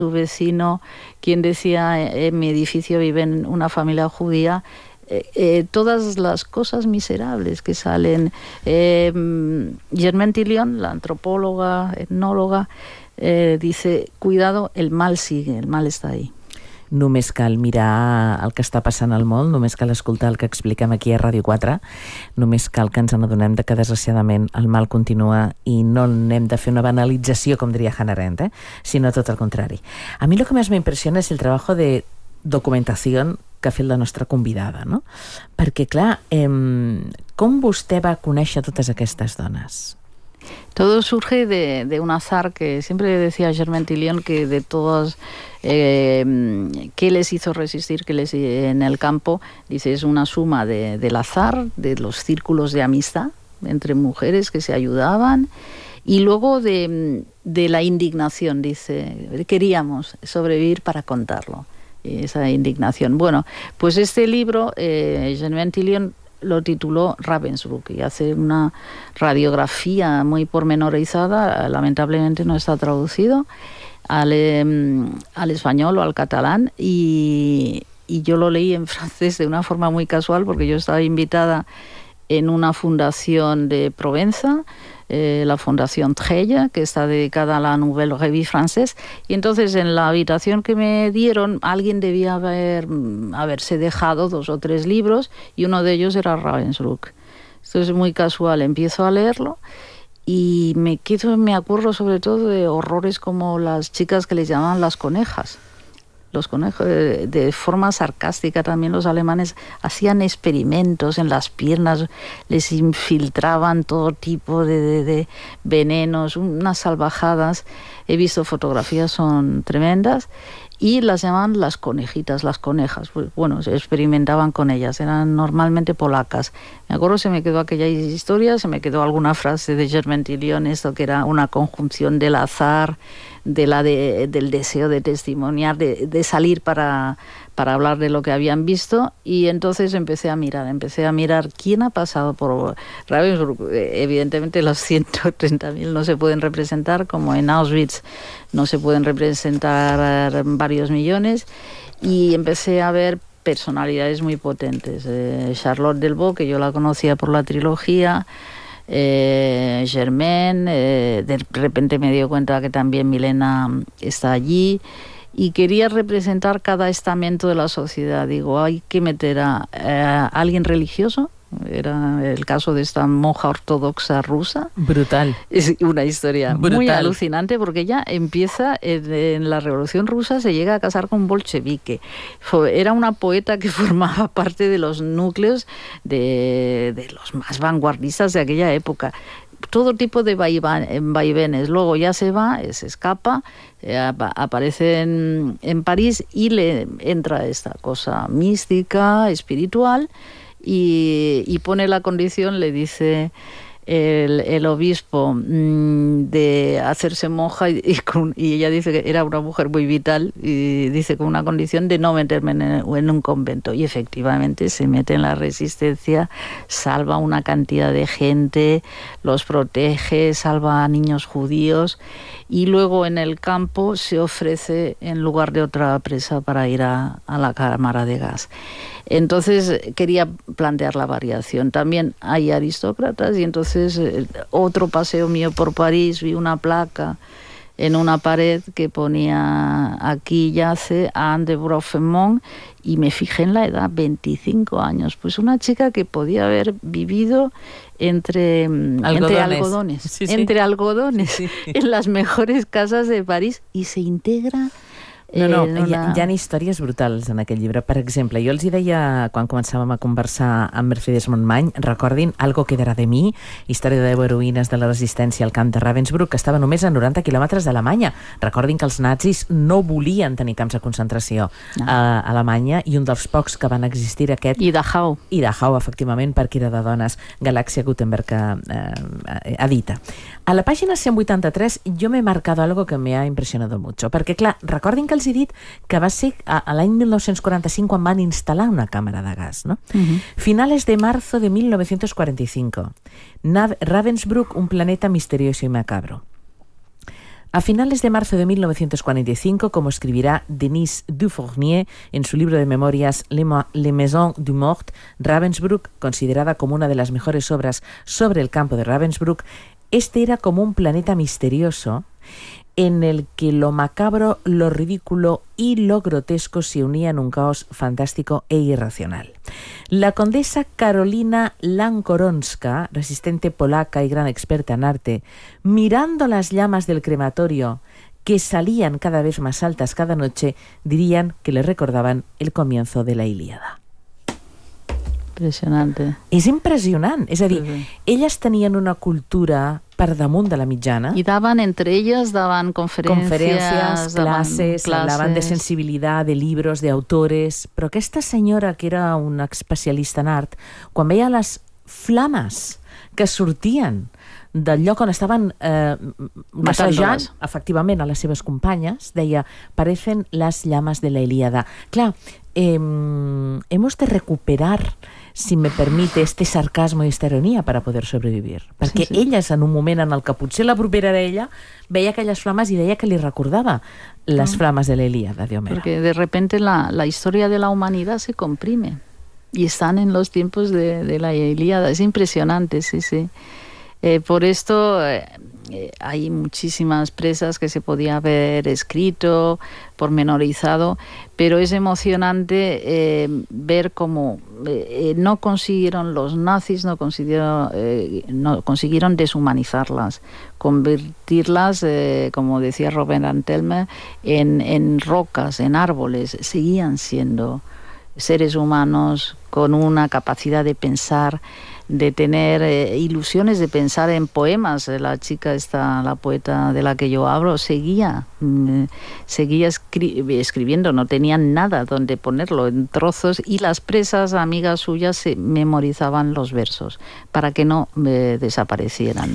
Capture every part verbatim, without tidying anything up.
su vecino, quien decía, en mi edificio vive una familia judía. Eh, eh, todas las cosas miserables que salen. Eh, Germaine Tillion, la antropóloga, etnòloga, eh, dice, cuidado, el mal sigue, el mal está ahí. Només cal mirar el que està passant al món, només cal escoltar el que expliquem aquí a Ràdio quatre, només cal que ens n'adonem de que desgraciadament el mal continua i no n'hem de fer una banalització, com diria Hannah Arendt, eh? sinó tot el contrari. A mi lo que més m'impressiona és el treball de documentació que ha fet la nostra convidada, no? Perquè, clar, eh, com vostè va conèixer totes aquestes dones? Todo surge de, de un azar que siempre decía Germaine Tillion, que de todas, eh, ¿qué les hizo resistir? Que les en el campo, dice, es una suma de, del azar, de los círculos de amistad entre mujeres que se ayudaban, y luego de, de la indignación, dice, queríamos sobrevivir para contarlo. Esa indignación. Bueno, pues este libro, eh, Germaine Tillion lo tituló Ravensbrück y hace una radiografía muy pormenorizada, lamentablemente no está traducido al, eh, al español o al catalán, y, y yo lo leí en francés de una forma muy casual porque yo estaba invitada en una fundación de Provenza, eh, la Fundación Treille, que está dedicada a la Nouvelle Revue Française, y entonces en la habitación que me dieron alguien debía haber, haberse dejado dos o tres libros y uno de ellos era Ravensbrück. Esto es muy casual, empiezo a leerlo y me quedo, me acuerdo sobre todo de horrores como las chicas que les llamaban las conejas. Los conejos, de, de forma sarcástica también los alemanes hacían experimentos en las piernas, les infiltraban todo tipo de, de, de venenos, unas salvajadas. He visto fotografías, son tremendas, y las llamaban las conejitas, las conejas. Pues, bueno, se experimentaban con ellas, eran normalmente polacas. Me acuerdo, se me quedó aquella historia, se me quedó alguna frase de Germaine Tillion, esto que era una conjunción del azar, de la de, del deseo de testimoniar, de, de salir para, para hablar de lo que habían visto, y entonces empecé a mirar, empecé a mirar quién ha pasado por Ravensbrück. Evidentemente los ciento treinta mil no se pueden representar, como en Auschwitz no se pueden representar varios millones, y empecé a ver personalidades muy potentes. Eh, Charlotte Delvaux, que yo la conocía por la trilogía, Eh, Germaine, eh, de repente me dio cuenta que también Milena está allí, y quería representar cada estamento de la sociedad. Digo, hay que meter a, a alguien religioso. Era el caso de esta monja ortodoxa rusa. Brutal. Es una historia Brutal. Muy alucinante, porque ella empieza en, en la Revolución Rusa, se llega a casar con un bolchevique. Fue, era una poeta que formaba parte de los núcleos de, de los más vanguardistas de aquella época. Todo tipo de vaivenes. Luego ya se va, se escapa, eh, aparece en, en París y le entra esta cosa mística, espiritual. Y, y pone la condición, le dice el, el obispo, mmm, de hacerse monja, y, y, con, y ella dice que era una mujer muy vital, y dice con una condición de no meterme en, en un convento. Y efectivamente se mete en la resistencia, salva una cantidad de gente, los protege, salva a niños judíos, y luego en el campo se ofrece en lugar de otra presa para ir a, a la cámara de gas. Entonces quería plantear la variación. También hay aristócratas, y entonces eh, otro paseo mío por París, vi una placa en una pared que ponía aquí yace Anne de Brofemont, y me fijé en la edad, veinticinco años. Pues una chica que podía haber vivido entre algodones, entre, algodones, sí, sí. entre algodones sí, sí. en las mejores casas de París, y se integra. No, no, eh, una... hi, ha, hi ha històries brutals en aquest llibre. Per exemple, jo els hi deia quan començàvem a conversar amb Mercedes Montmany, recordin Algo quedará de mí, història de deu heroïnes de la resistència al camp de Ravensbrück, que estava només a noranta quilòmetres d'Alemanya. Recordin que els nazis no volien tenir camps de concentració no. a Alemanya, i un dels pocs que van existir aquest... I Dachau. I Dachau, efectivament, perquè era de dones. Galàxia Gutenberg eh, edita. A la pàgina cent vuitanta-tres jo m'he marcado algo que me ha impresionado mucho, perquè clar, recordin que els he dit que va ser a, a l'any mil nou-cents quaranta-cinc quan van instal·lar una càmera de gas, no? Uh-huh. Finales de marzo de mil novecientos cuarenta y cinco. Nav- Ravensbrück, un planeta misterioso y macabro. A finales de marzo de mil novecientos cuarenta y cinco, como escribirá Denis Dufournier en su libro de memorias Les Maisons du Mort, Ravensbrück, considerada como una de las mejores obras sobre el campo de Ravensbrück, este era como un planeta misterioso en el que lo macabro, lo ridículo y lo grotesco se unían en un caos fantástico e irracional. La condesa Karolina Lankoronska, resistente polaca y gran experta en arte, mirando las llamas del crematorio que salían cada vez más altas cada noche, dirían que le recordaban el comienzo de la Ilíada. Impressionante. És impressionant. És a dir, Sí, sí. elles tenien una cultura per damunt de la mitjana. Y daban entre ellas, daban conferencias, Conferències, daban classes, hablaven de sensibilitat, de llibres, d'autores... Però aquesta senyora, que era una especialista en art, quan veia les flames que sortien del lloc on estaven eh, massajant, efectivament, a les seves companyes, deia, parecen les llames de la Ilíada. Clar, eh, hemos de recuperar, si me permite, este sarcasmo i esta ironia para poder sobrevivir. Perquè sí, sí. elles, en un moment en el que potser la propera d'ella, veia aquelles flames i deia que li recordava les flames de la Ilíada de Homero. Porque de repente la, la historia de la humanidad se comprime y están en los tiempos de, de la Ilíada. Es impresionante, sí, sí. Eh, por esto eh, eh, hay muchísimas presas que se podía haber escrito, pormenorizado, pero es emocionante eh, ver cómo eh, no consiguieron los nazis, no consiguieron, eh, no consiguieron deshumanizarlas, convertirlas, eh, como decía Robert Antelme, en, en rocas, en árboles. Seguían siendo seres humanos con una capacidad de pensar, de tener eh, ilusiones, de pensar en poemas. La chica esta, la poeta de la que yo hablo, seguía, mm, seguía escri escribiendo, no tenían nada donde ponerlo, en trozos, y las presas, amigas suyas, se memorizaban los versos para que no eh, desaparecieran.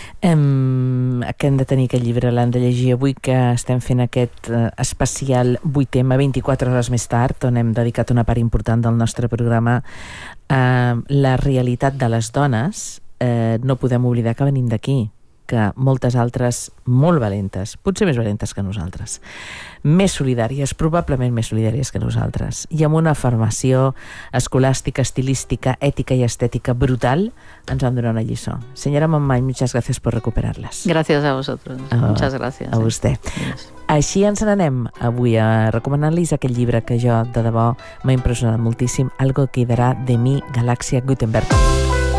Um, que hem de tenir aquest llibre, l'hem de llegir avui, que estem fent aquest uh, especial vuit eme, vint-i-quatre hores més tard, on hem dedicat una part important del nostre programa a uh, la realitat de les dones. Uh, no podem oblidar que venim d'aquí, que moltes altres molt valentes, potser més valentes que nosaltres, més solidàries, probablement més solidàries que nosaltres, i amb una formació escolàstica, estilística, ètica i estètica brutal, ens van donar una lliçó. Senyora Montmany, muchas gracias por recuperarlas. Gracias a vosotros. A, Muchas gracias. A vostè. Eh. Així ens n'anem avui a recomanar-los aquell llibre que jo, de debò, m'ha impressionat moltíssim, Algo quedará de mi, Galàxia Gutenberg.